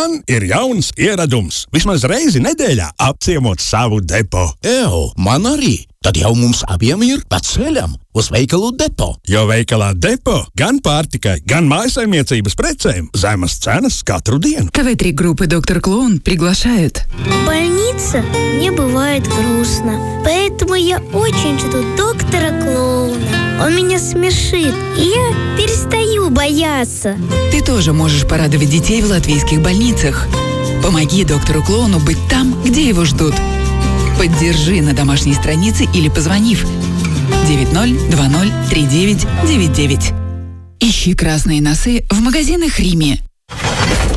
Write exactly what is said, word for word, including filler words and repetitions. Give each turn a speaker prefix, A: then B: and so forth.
A: Man ir jauns ieradums. Vismaz reizi nedēļā apciemot savu depo.
B: Ew, man arī. Tad jau mums abiem ir pa ceļam uz veikalu Depo.
A: Jo veikalā Depo gan pārtikai, gan mājasaimniecības precēm zemas cenas katru dienu.
C: ТВ-три группы «Доктор Клоун» приглашают.
D: В больнице мне бывает грустно, поэтому я очень жду доктора Клоуна. Он меня смешит, и я перестаю бояться.
C: Ты тоже можешь порадовать детей в латвийских больницах. Помоги доктору Клоуну быть там, где его ждут. Поддержи на домашней странице или позвонив девять ноль два ноль три девять девять девять. Ищи красные носы в магазинах Риме.